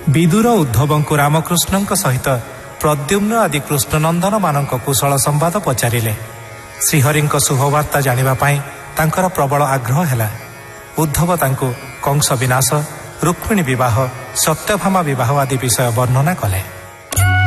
ବିଦୁର ଉଦ୍ଧବଙ୍କୁ ରାମକୃଷ୍ଣଙ୍କ ସହିତ ପ୍ରଦ୍ୟୁମ୍ନ ଆଦି କୃଷ୍ଣନନ୍ଦନ ମାନଙ୍କ କୁଶଳ ସମ୍ବାଦ ପଚାରିଲେ। ଶ୍ରୀହରିଙ୍କ ଶୁଭବାର୍ତ୍ତା ଜାଣିବା ପାଇଁ ତାଙ୍କର ପ୍ରବଳ ଆଗ୍ରହ ହେଲା। ଉଦ୍ଧବ ତାଙ୍କୁ କଂସ ବିନାଶ, ରୁକ୍ମିଣୀ ବିବାହ, ସତ୍ୟଭାମା ବିବାହ ଆଦି ବିଷୟ ବର୍ଣ୍ଣନା କଲେ।